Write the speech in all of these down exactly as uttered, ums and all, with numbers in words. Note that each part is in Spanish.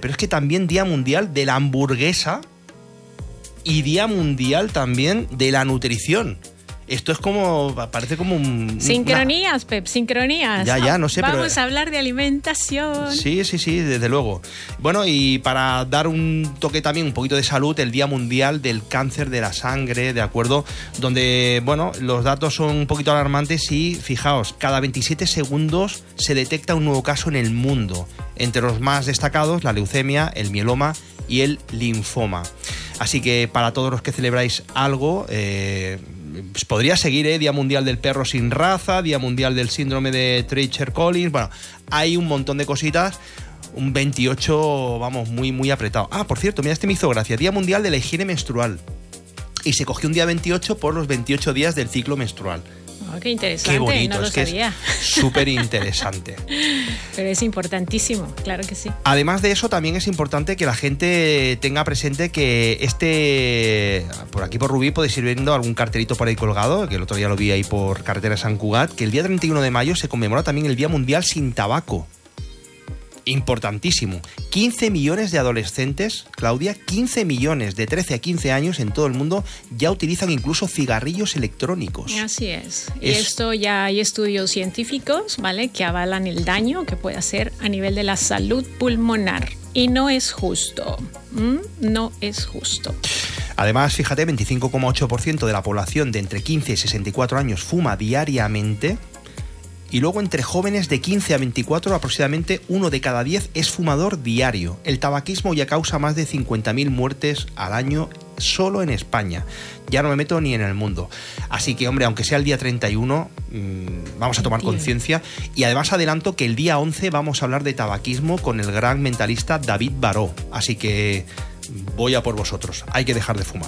pero es que también Día Mundial de la Hamburguesa y Día Mundial también de la Nutrición. Esto es como, parece como un... Sincronías, una... Pep, sincronías. Ya, ya, no sé, Vamos pero... Vamos a hablar de alimentación. Sí, sí, sí, desde luego. Bueno, y para dar un toque también, un poquito de salud, el Día Mundial del Cáncer de la Sangre, ¿de acuerdo? Donde, bueno, los datos son un poquito alarmantes y, fijaos, cada veintisiete segundos se detecta un nuevo caso en el mundo. Entre los más destacados, la leucemia, el mieloma y el linfoma. Así que para todos los que celebráis algo... Eh, Pues podría seguir, ¿eh? Día Mundial del Perro Sin Raza, Día Mundial del Síndrome de Treacher-Collins. Bueno, hay un montón de cositas. Un veintiocho, vamos, muy, muy apretado. Ah, por cierto, mira, este me hizo gracia. Día Mundial de la Higiene Menstrual. Y se cogió un día veintiocho por los veintiocho días del ciclo menstrual. Oh, qué interesante, qué bonito, no lo es que sabía. Es súper interesante. Pero es importantísimo, claro que sí. Además de eso, también es importante que la gente tenga presente que este, por aquí por Rubí podéis ir viendo algún cartelito por ahí colgado, que el otro día lo vi ahí por carretera San Cugat, que el día treinta y uno de mayo se conmemora también el Día Mundial sin Tabaco. Importantísimo. quince millones de adolescentes, Claudia, quince millones de trece a quince años en todo el mundo ya utilizan incluso cigarrillos electrónicos. Así es. Y es... esto ya hay estudios científicos, ¿vale?, que avalan el daño que puede hacer a nivel de la salud pulmonar. Y no es justo. ¿Mm? No es justo. Además, fíjate, veinticinco coma ocho por ciento de la población de entre quince y sesenta y cuatro años fuma diariamente. Y luego entre jóvenes de quince a veinticuatro aproximadamente uno de cada diez es fumador diario. El tabaquismo ya causa más de cincuenta mil muertes al año solo en España. Ya no me meto ni en el mundo. Así que, hombre, aunque sea el día treinta y uno, mmm, vamos a tomar conciencia. Y además adelanto que el día once vamos a hablar de tabaquismo con el gran mentalista David Baró. Así que voy a por vosotros. Hay que dejar de fumar.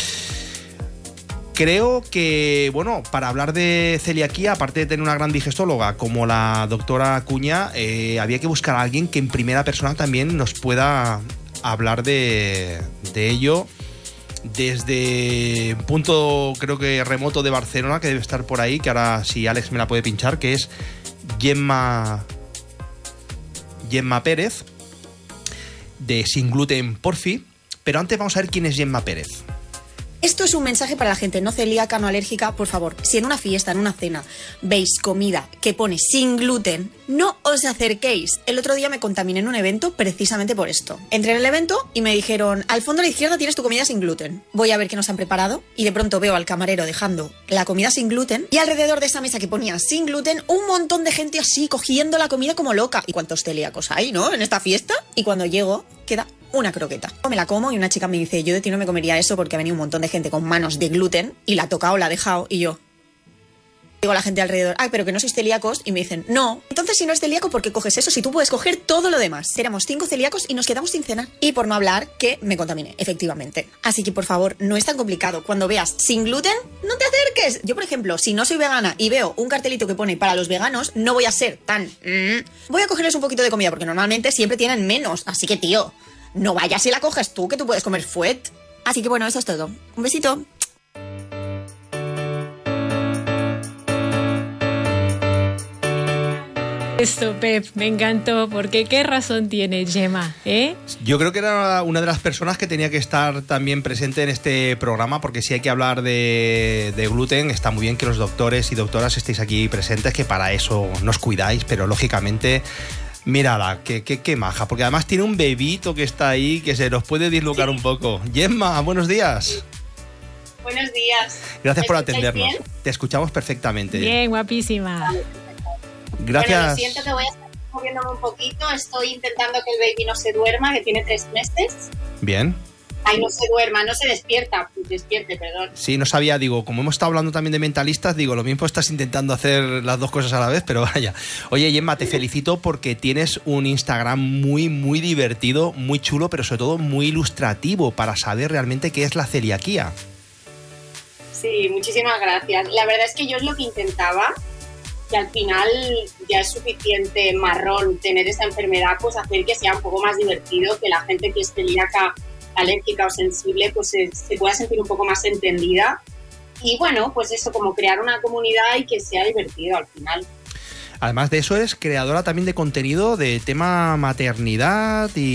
Creo que, bueno, para hablar de celiaquía, aparte de tener una gran digestóloga como la doctora Acuña, eh, había que buscar a alguien que en primera persona también nos pueda hablar de, de ello desde un punto, creo que remoto de Barcelona, que debe estar por ahí, que ahora si Alex me la puede pinchar, que es Gemma, Gemma Pérez, de Sin Gluten Porfi. Pero antes vamos a ver quién es Gemma Pérez. Esto es un mensaje para la gente no celíaca, no alérgica. Por favor, si en una fiesta, en una cena, veis comida que pone sin gluten, no os acerquéis. El otro día me contaminé en un evento precisamente por esto. Entré en el evento y me dijeron, al fondo a la izquierda tienes tu comida sin gluten. Voy a ver qué nos han preparado y de pronto veo al camarero dejando la comida sin gluten y alrededor de esa mesa que ponía sin gluten, un montón de gente así cogiendo la comida como loca. ¿Y cuántos celíacos hay, no? En esta fiesta. Y cuando llego, queda una croqueta. Me la como y una chica me dice, yo de ti no me comería eso porque ha venido un montón de gente con manos de gluten y la ha tocado, la ha dejado y yo... Digo a la gente alrededor, ay, pero que no sois celíacos, y me dicen, no. Entonces, si no es celíaco, ¿por qué coges eso? Si tú puedes coger todo lo demás. Éramos cinco celíacos y nos quedamos sin cenar. Y por no hablar que me contaminé, efectivamente. Así que, por favor, no es tan complicado. Cuando veas sin gluten, no te acerques. Yo, por ejemplo, si no soy vegana y veo un cartelito que pone para los veganos, no voy a ser tan... Mm, voy a cogerles un poquito de comida, porque normalmente siempre tienen menos. Así que, tío, no vayas y la coges tú, que tú puedes comer fuet. Así que, bueno, eso es todo. Un besito. Esto, Pep, me encantó, porque qué razón tiene Gemma, ¿eh? Yo creo que era una de las personas que tenía que estar también presente en este programa, porque si hay que hablar de, de gluten, está muy bien que los doctores y doctoras estéis aquí presentes, que para eso nos cuidáis, pero lógicamente... Mírala, qué, qué, qué maja, porque además tiene un bebito que está ahí que se nos puede dislocar un poco. Gemma, buenos días. Buenos días. Gracias por atendernos. Bien? Te escuchamos perfectamente. Bien, guapísima. Gracias. Bueno, lo siento que voy a estar moviéndome un poquito. Estoy intentando que el baby no se duerma, que tiene tres meses. Bien. Ay, no se duerma, no se despierta. Despierte, perdón. Sí, no sabía, digo, como hemos estado hablando también de mentalistas, digo, lo mismo estás intentando hacer las dos cosas a la vez, pero vaya. Oye, Gemma, te felicito porque tienes un Instagram muy, muy divertido, muy chulo, pero sobre todo muy ilustrativo para saber realmente qué es la celiaquía. Sí, muchísimas gracias. La verdad es que yo es lo que intentaba, que al final ya es suficiente marrón tener esa enfermedad, pues hacer que sea un poco más divertido, que la gente que es celíaca, alérgica o sensible, pues se, se pueda sentir un poco más entendida. Y bueno, pues eso, como crear una comunidad y que sea divertido al final. Además de eso, eres creadora también de contenido de tema maternidad y